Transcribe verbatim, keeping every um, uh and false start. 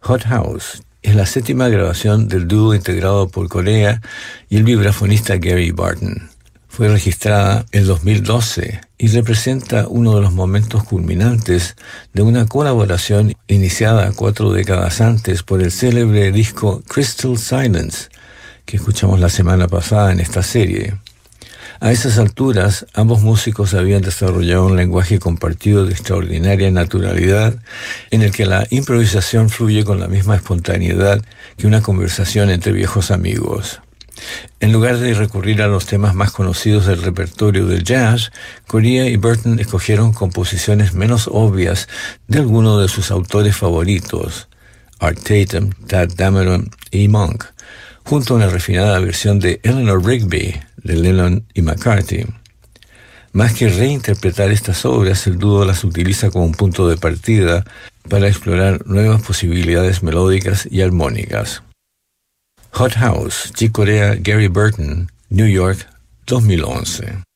Hot House es la séptima grabación del dúo integrado por Correa y el vibrafonista Gary Barton. Fue registrada en dos mil doce y representa uno de los momentos culminantes de una colaboración iniciada cuatro décadas antes por el célebre disco Crystal Silence, que escuchamos la semana pasada en esta serie. A esas alturas, ambos músicos habían desarrollado un lenguaje compartido de extraordinaria naturalidad, en el que la improvisación fluye con la misma espontaneidad que una conversación entre viejos amigos. En lugar de recurrir a los temas más conocidos del repertorio del jazz, Correa y Burton escogieron composiciones menos obvias de algunos de sus autores favoritos, Art Tatum, Tadd Dameron y Monk, junto a una refinada versión de Eleanor Rigby, de Lennon y McCartney. Más que reinterpretar estas obras, el dúo las utiliza como un punto de partida para explorar nuevas posibilidades melódicas y armónicas. Hot House, Chick Corea, Gary Burton, New York, dos mil once.